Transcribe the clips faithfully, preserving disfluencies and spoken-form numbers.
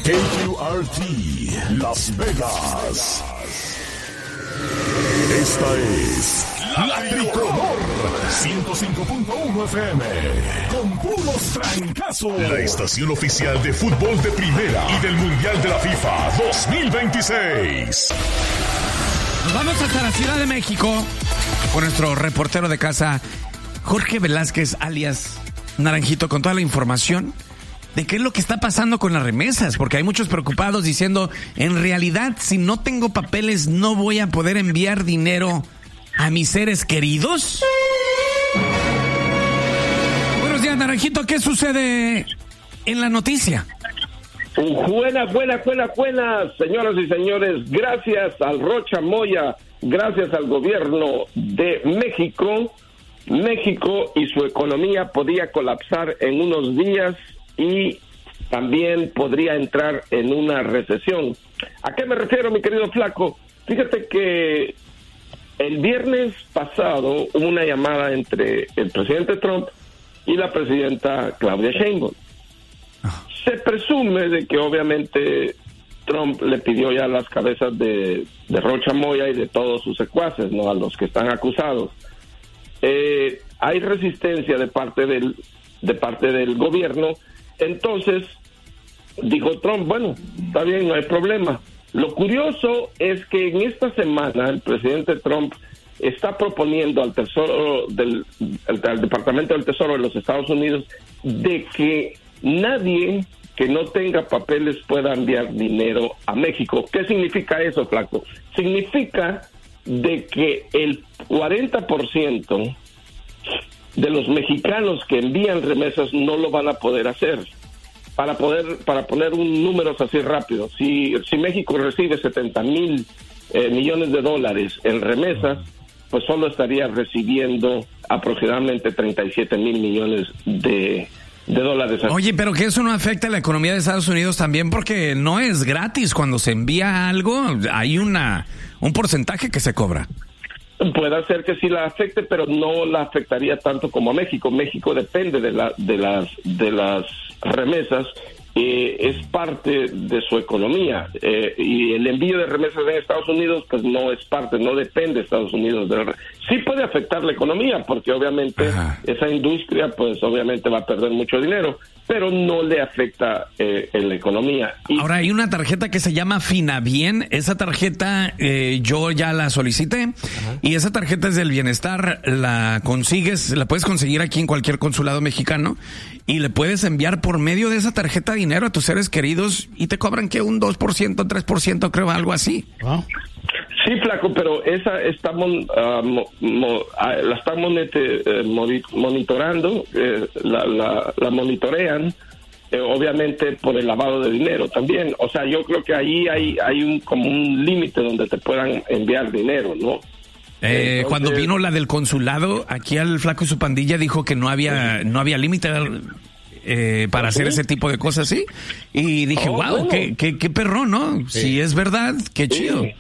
K Q R T, Las Vegas. Esta es La Tricolor, ciento cinco punto uno F M, con puros trancazos. La estación oficial de fútbol de primera y del Mundial de la FIFA dos mil veintiséis. Nos vamos hasta la Ciudad de México con nuestro reportero de casa, Jorge Velázquez, alias Naranjito, con toda la información de qué es lo que está pasando con las remesas, porque hay muchos preocupados diciendo, en realidad, si no tengo papeles, no voy a poder enviar dinero a mis seres queridos. Buenos días, Naranjito, ¿qué sucede en la noticia? Buenas, buenas, buenas, buenas, señoras y señores. Gracias al Rocha Moya, gracias al gobierno de México, México y su economía podía colapsar en unos días y también podría entrar en una recesión. ¿A qué me refiero, mi querido Flaco? Fíjate que el viernes pasado hubo una llamada entre el presidente Trump y la presidenta Claudia Sheinbaum. Se presume de que obviamente Trump le pidió ya las cabezas de, de Rocha Moya y de todos sus secuaces, ¿no?, a los que están acusados. Eh, hay resistencia de parte del de parte del gobierno. Entonces dijo Trump, bueno, está bien, no hay problema. Lo curioso es que en esta semana el presidente Trump está proponiendo al Tesoro del al, al Departamento del Tesoro de los Estados Unidos de que nadie que no tenga papeles pueda enviar dinero a México. ¿Qué significa eso, Flaco? Significa de que el cuarenta por ciento de los mexicanos que envían remesas no lo van a poder hacer. Para poder, para poner un número así rápido, si, si México recibe setenta mil eh, millones de dólares en remesas, pues solo estaría recibiendo aproximadamente treinta y siete mil millones de, de dólares. Oye, pero que eso no afecta a la economía de Estados Unidos también, porque no es gratis. Cuando se envía algo, hay una un porcentaje que se cobra. Puede ser que sí la afecte, pero no la afectaría tanto como a México. México depende de la de las de las remesas, eh, es parte de su economía, eh, y el envío de remesas en Estados Unidos pues no es parte, no depende de Estados Unidos. De la... Sí puede afectar la economía, porque obviamente Ajá. esa industria pues obviamente va a perder mucho dinero, pero no le afecta eh, en la economía. Y... Ahora hay una tarjeta que se llama Finabien. Esa tarjeta eh, yo ya la solicité. Ajá. Y esa tarjeta es del bienestar. La consigues, la puedes conseguir aquí en cualquier consulado mexicano y le puedes enviar por medio de esa tarjeta dinero a tus seres queridos y te cobran que un dos por ciento, tres por ciento, creo, algo así. ¿Ah? Sí, Flaco, pero esa estamos uh, mo, mo, uh, la estamos uh, monitorando, eh, la, la, la monitorean, eh, obviamente por el lavado de dinero también. O sea, yo creo que ahí hay hay un como un límite donde te puedan enviar dinero, ¿no? Eh, Entonces, cuando vino la del consulado, aquí al Flaco y su pandilla dijo que no había no había límite eh, para ¿sí? hacer ese tipo de cosas, ¿sí? Y dije, oh, wow, bueno. qué, qué, qué perrón, ¿no? Sí. Si es verdad, qué chido. Sí.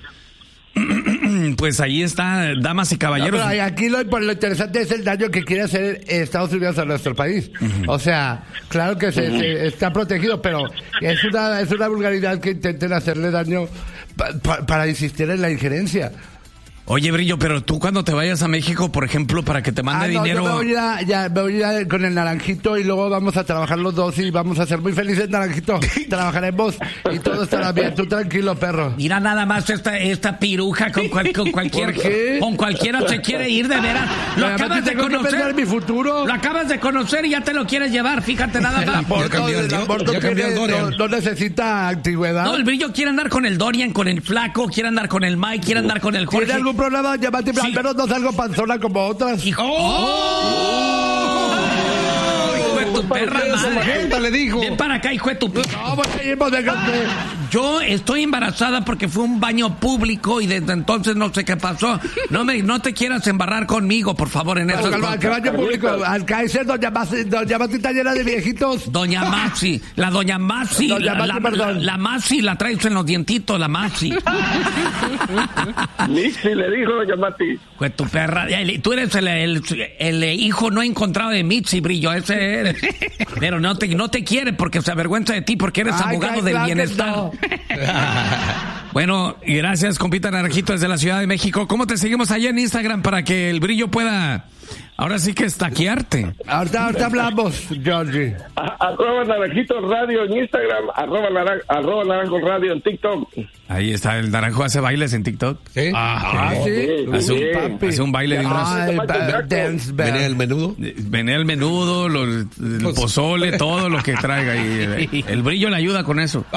Pues ahí está, damas y caballeros. No, pero aquí lo, lo interesante es el daño que quiere hacer Estados Unidos a nuestro país. Uh-huh. O sea, claro que se, uh-huh. se está protegido, pero es una es una vulgaridad que intenten hacerle daño pa, pa, para insistir en la injerencia. Oye, Brillo, pero tú cuando te vayas a México, por ejemplo, para que te mande ah, no, dinero... Yo me voy, a, ya, me voy a con el Naranjito y luego vamos a trabajar los dos y vamos a ser muy felices, Naranjito. Trabajaremos y todo estará bien. Tú tranquilo, perro. Mira nada más esta esta piruja con, cual, con cualquier... Con cualquiera se quiere ir, de veras. Lo acabas de conocer. Mi futuro. Lo acabas de conocer y ya te lo quieres llevar, fíjate nada más. El cambió el, no, no, no necesita antigüedad. No, el Brillo quiere andar con el Dorian, con el Flaco, quiere andar con el Mike, quiere andar con el Jorge. ¿Tiene algún problema? Llámate, sí. Al menos no salgo panzona como otras. ¡Hijo! ¡Oh! ¡Oh! ¡Hijo de tu perra madre! Le dijo. Ven para acá, hijo de tu perra. No, pues seguimos, déjate. yo estoy embarazada porque fue un baño público y desde entonces no sé qué pasó. No me, no te quieras embarrar conmigo, por favor, en esas cosas. ¿Qué baño público? Al Kaiser, doña Maxi, doña Maxi está llena de viejitos. Doña Maxi, la doña Maxi, doña la, Maxi, la, perdón. la, la Maxi la traes en los dientitos, la Maxi. Mixi le dijo doña Maxi. Pues tu perra, el- tú eres el, el, el hijo no encontrado de Mitzi, Brillo, ese eres. Pero no te, no te quiere porque se avergüenza de ti porque eres Ay, abogado ay, del claro que bienestar. no. Bueno, y gracias, compita Naranjito, desde la Ciudad de México. ¿Cómo te seguimos allá en Instagram para que el Brillo pueda, ahora sí que estaquearte? Ahorita, ahorita hablamos, Georgie. A- Arroba Naranjito Radio en Instagram, arroba, naran, arroba Naranjo Radio en TikTok. Ahí está, el Naranjo hace bailes en TikTok. ¿Sí? Ah, sí. Hace un, Papi. hace un baile de un brazo. Ay, ba- dance band. ¿Viene el menudo? Venía el menudo, los, el pozole, todo lo que traiga ahí. El Brillo le ayuda con eso.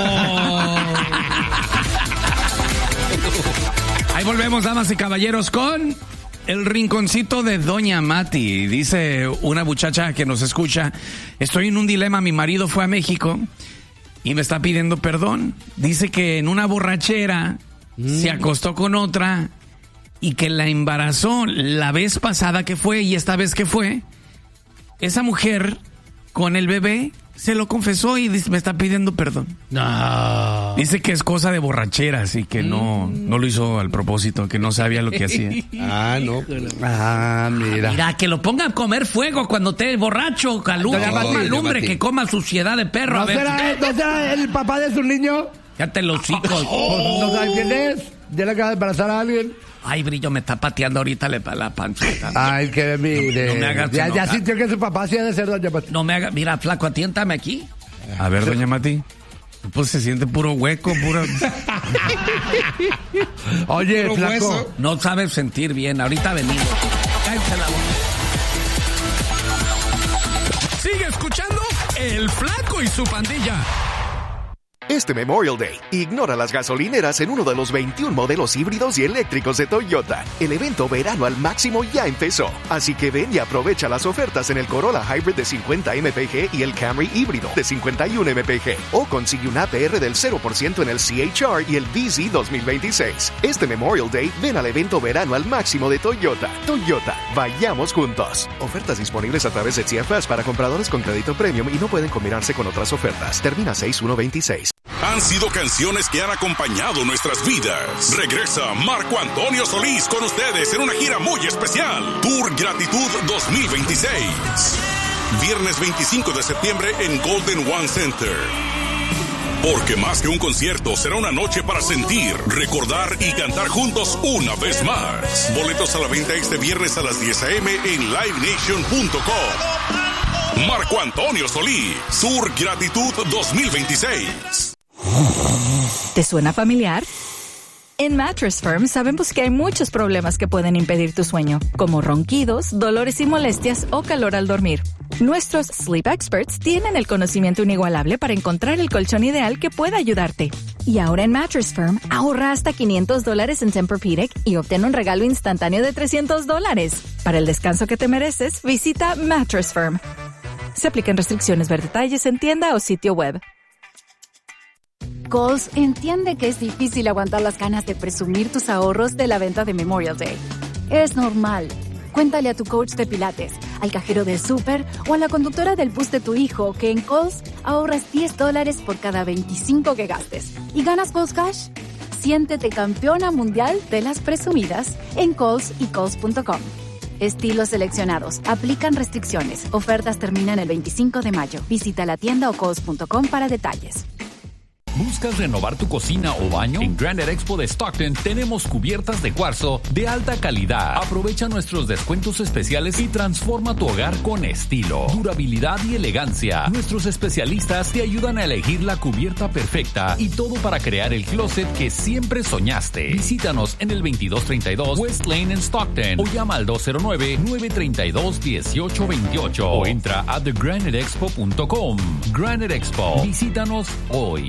Ahí volvemos, damas y caballeros, con el rinconcito de Doña Mati. Dice una muchacha que nos escucha: estoy en un dilema, mi marido fue a México y me está pidiendo perdón. Dice que en una borrachera mm. se acostó con otra y que la embarazó la vez pasada que fue y esta vez que fue. Esa mujer con el bebé se lo confesó y dice, me está pidiendo perdón. No. Dice que es cosa de borracheras y que mm. no, no lo hizo al propósito, que no sabía lo que hacía. Ah, no. Ah, mira. Mira, que lo ponga a comer fuego cuando esté borracho, calumbre, Doña Mati, coma lumbre, Mati. que coma suciedad de perro. ¿No A ver, será, ¿No será el papá de su niño? ya te los hijos. Pues, ¿no sabe quién es? ¿Ya le acaba de embarazar a alguien? Ay, Brillo, me está pateando ahorita la, la pancita. Ay, que mire. No, no me hagas ya, ya enojar. sintió que su papá sí ha de ser doña Mati. No me haga, mira, flaco, atiéntame aquí. A ver, Doña Mati. Pues se siente puro hueco, puro... Oye, Puro flaco. hueso. No sabes sentir bien. Ahorita venimos. Cállate la boca. Sigue escuchando El Flaco y su pandilla. Este Memorial Day, ignora las gasolineras en uno de los veintiún modelos híbridos y eléctricos de Toyota. El evento verano al máximo ya empezó, así que ven y aprovecha las ofertas en el Corolla Hybrid de cincuenta M P G y el Camry híbrido de cincuenta y uno M P G. O consigue un A P R del cero por ciento en el C H R y el V Z dos mil veintiséis. Este Memorial Day, ven al evento verano al máximo de Toyota. Toyota, vayamos juntos. Ofertas disponibles a través de T F S para compradores con crédito premium y no pueden combinarse con otras ofertas. Termina seis uno veintiséis. Han sido canciones que han acompañado nuestras vidas. Regresa Marco Antonio Solís con ustedes en una gira muy especial. Tour Gratitud dos mil veintiséis. Viernes veinticinco de septiembre en Golden One Center. Porque más que un concierto, será una noche para sentir, recordar y cantar juntos una vez más. Boletos a la venta este viernes a las diez a eme en live nation punto com. Marco Antonio Solís, Tour Gratitud dos mil veintiséis. ¿Te suena familiar? En Mattress Firm sabemos que hay muchos problemas que pueden impedir tu sueño, como ronquidos, dolores y molestias o calor al dormir. Nuestros Sleep Experts tienen el conocimiento inigualable para encontrar el colchón ideal que pueda ayudarte. Y ahora en Mattress Firm, ahorra hasta quinientos dólares en Tempur-Pedic y obtén un regalo instantáneo de trescientos dólares. Para el descanso que te mereces, visita Mattress Firm. Se aplican restricciones, ver detalles en tienda o sitio web. Kohl's entiende que es difícil aguantar las ganas de presumir tus ahorros de la venta de Memorial Day. Es normal. Cuéntale a tu coach de pilates, al cajero del súper o a la conductora del bus de tu hijo que en Kohl's ahorras diez dólares por cada veinticinco que gastes. ¿Y ganas Kohl's Cash? Siéntete campeona mundial de las presumidas en Kohl's y Kohl's punto com. Estilos seleccionados. Aplican restricciones. Ofertas terminan el veinticinco de mayo. Visita la tienda o Kohl's punto com para detalles. ¿Buscas renovar tu cocina o baño? En Granite Expo de Stockton tenemos cubiertas de cuarzo de alta calidad. Aprovecha nuestros descuentos especiales y transforma tu hogar con estilo, durabilidad y elegancia. Nuestros especialistas te ayudan a elegir la cubierta perfecta y todo para crear el closet que siempre soñaste. Visítanos en el veintidós treinta y dos West Lane en Stockton o llama al dos cero nueve, nueve tres dos, uno ocho dos ocho o entra a the granite expo punto com. Granite Expo. Visítanos hoy.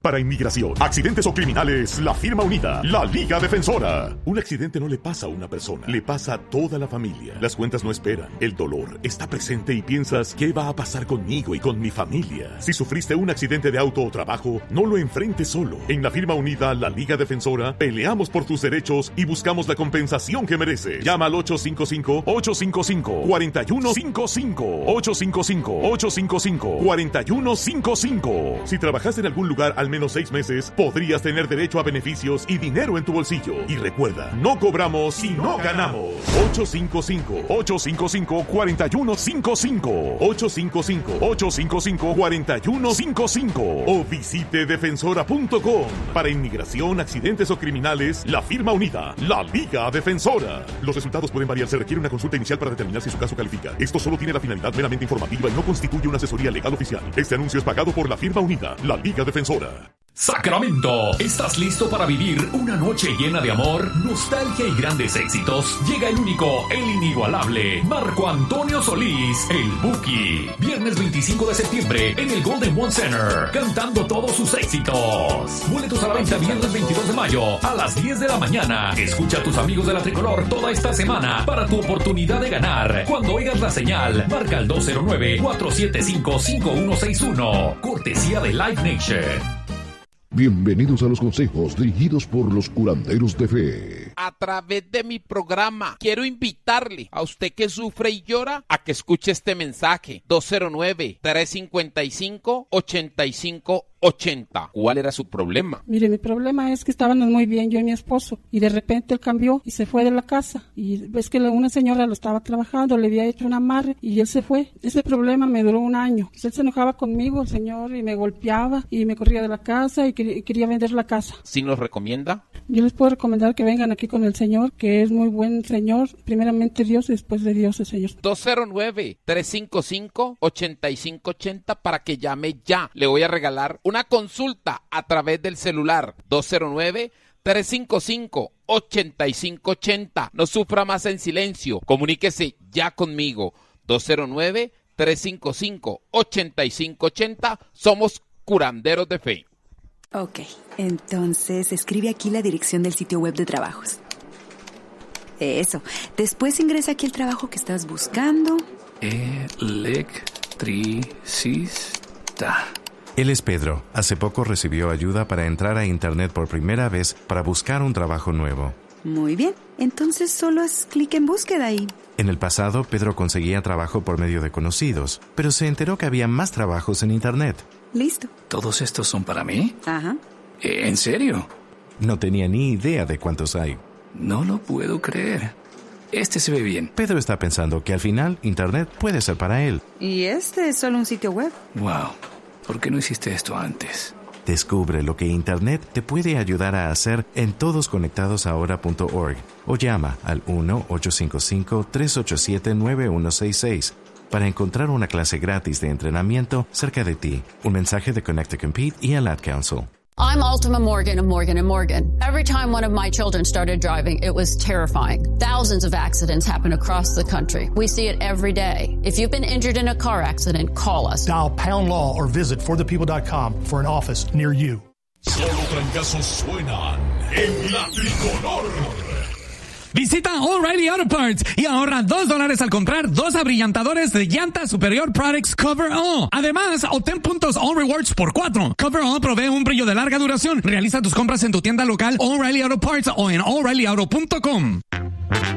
Para inmigración, accidentes o criminales, la firma unida, la Liga Defensora. Un accidente no le pasa a una persona, le pasa a toda la familia. Las cuentas no esperan, el dolor está presente y piensas, ¿qué va a pasar conmigo y con mi familia? Si sufriste un accidente de auto o trabajo, no lo enfrentes solo. En la firma unida, la Liga Defensora, peleamos por tus derechos y buscamos la compensación que mereces. Llama al ocho cinco cinco, ocho cinco cinco, cuatro uno cinco cinco, ocho cinco cinco, ocho cinco cinco, cuatro uno cinco cinco. Si trabajaste en algún lugar al menos seis meses, podrías tener derecho a beneficios y dinero en tu bolsillo. Y recuerda, no cobramos si no ganamos. ocho cinco cinco, ocho cinco cinco, cuatro uno cinco cinco, ocho cinco cinco, ocho cinco cinco, cuatro uno cinco cinco o visite defensora punto com. Para inmigración, accidentes o criminales, la firma unida, la Liga Defensora. Los resultados pueden variar, se requiere una consulta inicial para determinar si su caso califica. Esto solo tiene la finalidad meramente informativa y no constituye una asesoría legal oficial. Este anuncio es pagado por la firma unida, la Liga Defensora. Sacramento, ¿estás listo para vivir una noche llena de amor, nostalgia y grandes éxitos? Llega el único, el inigualable, Marco Antonio Solís, el Buki. Viernes veinticinco de septiembre en el Golden One Center, cantando todos sus éxitos. Boletos a la venta viernes veintidós de mayo a las diez de la mañana. Escucha a tus amigos de la Tricolor toda esta semana para tu oportunidad de ganar. Cuando oigas la señal, marca al dos cero nueve, cuatro siete cinco, cinco uno seis uno. Cortesía de Live Nation. Bienvenidos a los consejos dirigidos por los curanderos de fe. A través de mi programa, quiero invitarle a usted que sufre y llora a que escuche este mensaje. dos cero nueve, tres cinco cinco, ocho cinco ochenta. ¿Cuál era su problema? Mire, mi problema es que estábamos muy bien yo y mi esposo, y de repente él cambió y se fue de la casa, y ves que una señora lo estaba trabajando, le había hecho un amarre y él se fue. Ese problema me duró un año. Él se enojaba conmigo, el señor, y me golpeaba y me corría de la casa y quería, y quería vender la casa. ¿Sí nos recomienda? Yo les puedo recomendar que vengan aquí con el señor, que es muy buen señor, primeramente Dios y después de Dios el señor. dos cero nueve, tres cinco cinco, ocho cinco ochenta para que llame ya. Le voy a regalar un una consulta a través del celular. Dos cero nueve, tres cinco cinco, ocho cinco ochenta. No sufra más en silencio. Comuníquese ya conmigo. dos cero nueve, tres cinco cinco, ocho cinco ochenta. Somos curanderos de fe. Ok, entonces escribe aquí la dirección del sitio web de trabajos. Eso. Después ingresa aquí el trabajo que estás buscando. Electricista. Él es Pedro. Hace poco recibió ayuda para entrar a Internet por primera vez para buscar un trabajo nuevo. Muy bien. Entonces solo haz clic en búsqueda y... En el pasado, Pedro conseguía trabajo por medio de conocidos, pero se enteró que había más trabajos en Internet. Listo. ¿Todos estos son para mí? Ajá. ¿En serio? No tenía ni idea de cuántos hay. No lo puedo creer. Este se ve bien. Pedro está pensando que al final Internet puede ser para él. Y este es solo un sitio web. Wow. ¿Por qué no hiciste esto antes? Descubre lo que Internet te puede ayudar a hacer en todos conectados ahora punto org o llama al uno ocho cinco cinco, tres ocho siete, nueve uno seis seis para encontrar una clase gratis de entrenamiento cerca de ti. Un mensaje de Connect to Compete y el Ad Council. I'm Ultima Morgan of Morgan and Morgan. Every time one of my children started driving, it was terrifying. Thousands of accidents happen across the country. We see it every day. If you've been injured in a car accident, call us. Dial pound law or visit for the people dot com for an office near you. Solo trancazos suenan en la Tricolor. Visita O'Reilly Auto Parts y ahorra dos dólares al comprar dos abrillantadores de llanta Superior Products Cover All. Además, obtén puntos All Rewards por cuatro. Cover All provee un brillo de larga duración. Realiza tus compras en tu tienda local O'Reilly Auto Parts o en O'Reilly Auto punto com.